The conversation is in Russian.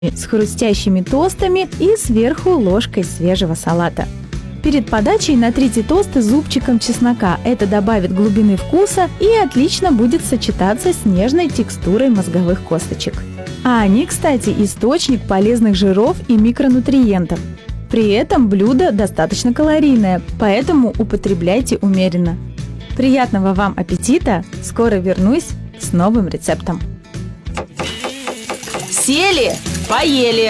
с хрустящими тостами и сверху ложкой свежего салата. Перед подачей натрите тосты зубчиком чеснока. Это добавит глубины вкуса и отлично будет сочетаться с нежной текстурой мозговых косточек. А они, кстати, источник полезных жиров и микронутриентов. При этом блюдо достаточно калорийное, поэтому употребляйте умеренно. Приятного вам аппетита! Скоро вернусь с новым рецептом. Сели, поели.